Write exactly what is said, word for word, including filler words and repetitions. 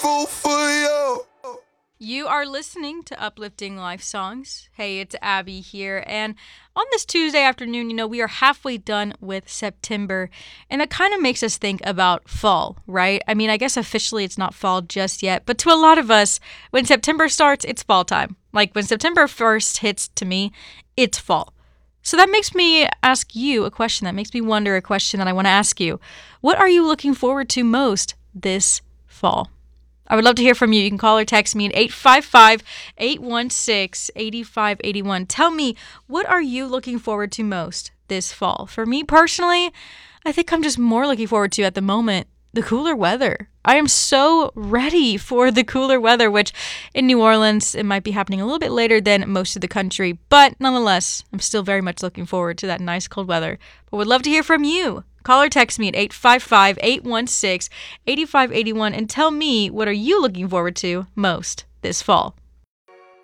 fool for you. You are listening to Uplifting Life Songs. Hey, it's Abby here. And on this Tuesday afternoon, you know, we are halfway done with September. And that kind of makes us think about fall, right? I mean, I guess officially it's not fall just yet. But to a lot of us, when September starts, it's fall time. Like when September first hits, to me, it's fall. So that makes me ask you a question. That makes me wonder a question that I want to ask you. What are you looking forward to most this fall? I would love to hear from you. You can call or text me at eight five five, eight one six, eight five eight one. Tell me, what are you looking forward to most this fall? For me personally, I think I'm just more looking forward to, at the moment, the cooler weather. I am so ready for the cooler weather, which in New Orleans, it might be happening a little bit later than most of the country. But nonetheless, I'm still very much looking forward to that nice cold weather. But would love to hear from you. Call or text me at eight five five, eight one six, eight five eight one and tell me, what are you looking forward to most this fall?